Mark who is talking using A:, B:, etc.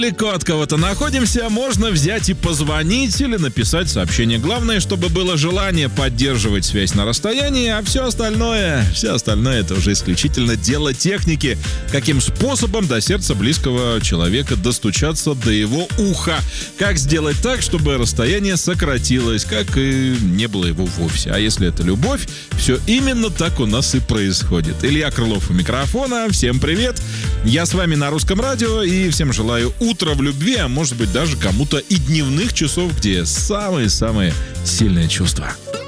A: Далеко от кого-то находимся, можно взять и позвонить или написать сообщение. Главное, чтобы было желание поддерживать связь на расстоянии, а все остальное это уже исключительно дело техники. Каким способом до сердца близкого человека достучаться до его уха? Как сделать так, чтобы расстояние сократилось, как и не было его вовсе? А если это любовь, все именно так у нас и происходит. Илья Крылов у микрофона. Всем привет! Я с вами на Русском радио и всем желаю утра в любви, а может быть даже кому-то и дневных часов, где самые-самые сильные чувства.